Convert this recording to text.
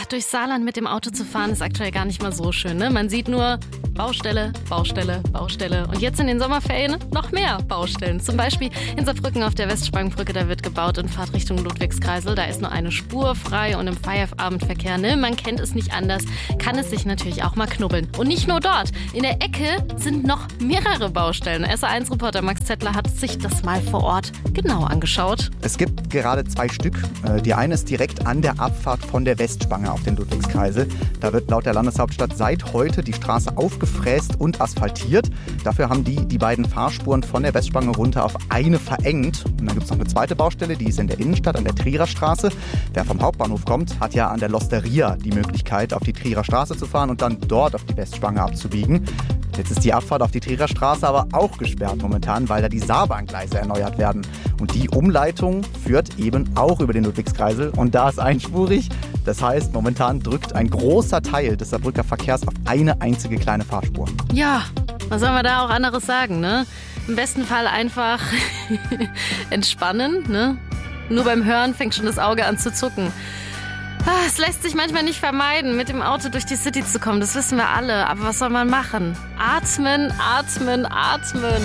durchs Saarland mit dem Auto zu fahren ist aktuell gar nicht mal so schön, ne? Man sieht nur Baustelle, Baustelle, Baustelle. Und jetzt in den Sommerferien noch mehr Baustellen. Zum Beispiel in Saarbrücken auf der Westsprangbrücke, da wird gebaut in Fahrtrichtung Ludwigskreisel. Da ist nur eine Spur frei und im Feierabendverkehr, ne? Man kennt es nicht anders, kann es sich natürlich auch mal knubbeln. Und nicht nur dort. In der Ecke sind noch mehrere Baustellen. SA1-Reporter Max Zettler hat sich das mal vor Ort genau angeschaut. Es gibt gerade 2 Stück. Die eine ist direkt an der Abfahrt von der Westspange auf den Ludwigskreisel. Da wird laut der Landeshauptstadt seit heute die Straße aufgefräst und asphaltiert. Dafür haben die beiden Fahrspuren von der Westspange runter auf eine verengt. Und dann gibt es noch eine zweite Baustelle, die ist in der Innenstadt an der Trierer Straße. Wer vom Hauptbahnhof kommt, hat ja an der Losteria die Möglichkeit, auf die Trierer Straße zu fahren und dann dort auf die Westspange abzubiegen. Jetzt ist die Abfahrt auf die Trierer Straße aber auch gesperrt momentan, weil da die Saarbahngleise erneuert werden. Und die Umleitung führt eben auch über den Ludwigskreisel und da ist einspurig. Das heißt, momentan drückt ein großer Teil des Saarbrücker Verkehrs auf eine einzige kleine Fahrspur. Ja, was soll man da auch anderes sagen, ne? Im besten Fall einfach entspannen, ne? Nur beim Hören fängt schon das Auge an zu zucken. Es lässt sich manchmal nicht vermeiden, mit dem Auto durch die City zu kommen, das wissen wir alle. Aber was soll man machen? Atmen, atmen, atmen.